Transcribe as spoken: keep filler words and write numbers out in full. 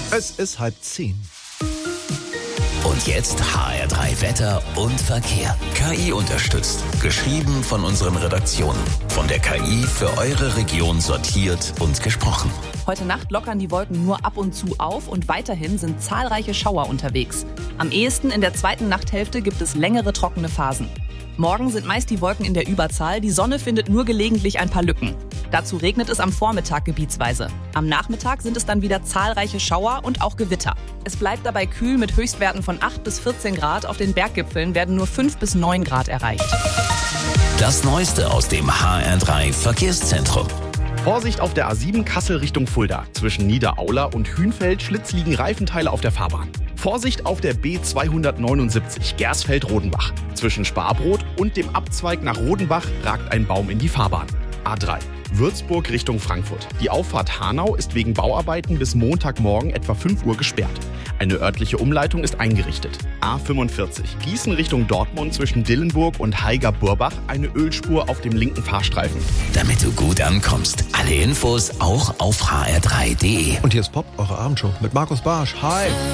Es ist halb zehn. Und jetzt H R drei Wetter und Verkehr. K I unterstützt. Geschrieben von unseren Redaktionen. Von der K I für eure Region sortiert und gesprochen. Heute Nacht lockern die Wolken nur ab und zu auf und weiterhin sind zahlreiche Schauer unterwegs. Am ehesten in der zweiten Nachthälfte gibt es längere trockene Phasen. Morgen sind meist die Wolken in der Überzahl, die Sonne findet nur gelegentlich ein paar Lücken. Dazu regnet es am Vormittag gebietsweise. Am Nachmittag sind es dann wieder zahlreiche Schauer und auch Gewitter. Es bleibt dabei kühl mit Höchstwerten von acht bis vierzehn Grad. Auf den Berggipfeln werden nur fünf bis neun Grad erreicht. Das Neueste aus dem H R drei Verkehrszentrum. Vorsicht auf der A sieben Kassel Richtung Fulda. Zwischen Niederaula und Hünfeld Schlitz liegen Reifenteile auf der Fahrbahn. Vorsicht auf der B zweihundertneunundsiebzig Gersfeld-Rodenbach. Zwischen Sparbrot und dem Abzweig nach Rodenbach ragt ein Baum in die Fahrbahn. A drei Würzburg Richtung Frankfurt. Die Auffahrt Hanau ist wegen Bauarbeiten bis Montagmorgen etwa fünf Uhr gesperrt. Eine örtliche Umleitung ist eingerichtet. A fünfundvierzig Gießen Richtung Dortmund zwischen Dillenburg und Haiger-Burbach eine Ölspur auf dem linken Fahrstreifen. Damit du gut ankommst. Alle Infos auch auf h r drei punkt d e. Und hier ist Pop, eure Abendshow mit Markus Barsch. Hi!